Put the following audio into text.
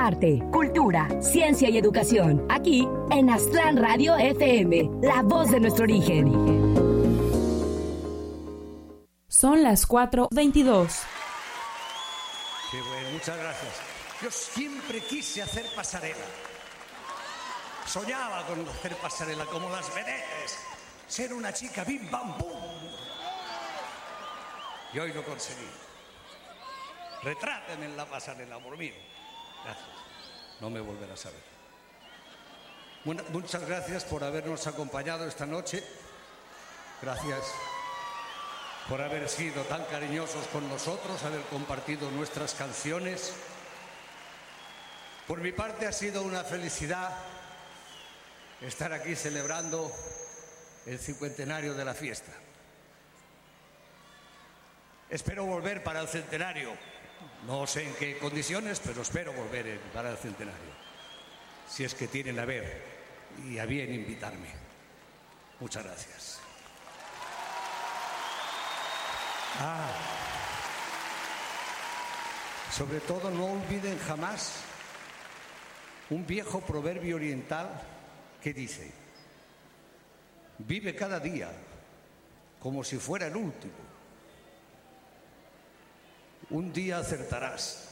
arte, cultura, ciencia y educación. Aquí en Aztlán Radio FM, la voz de nuestro origen. Son las 4:22. Qué bueno, muchas gracias. Yo siempre quise hacer pasarela. Soñaba con hacer pasarela como las vedettes. Ser una chica bim bam bum. Y hoy lo conseguí. Retrátenme en la pasarela, amor mío. Gracias. No me volverás a ver. Bueno, muchas gracias por habernos acompañado esta noche. Gracias por haber sido tan cariñosos con nosotros, haber compartido nuestras canciones. Por mi parte ha sido una felicidad estar aquí celebrando el 50º de la fiesta. Espero volver para el centenario. No sé en qué condiciones, pero espero volver para el centenario. Si es que tienen a ver y a bien invitarme. Muchas gracias. Sobre todo no olviden jamás un viejo proverbio oriental que dice: vive cada día como si fuera el último. Un día acertarás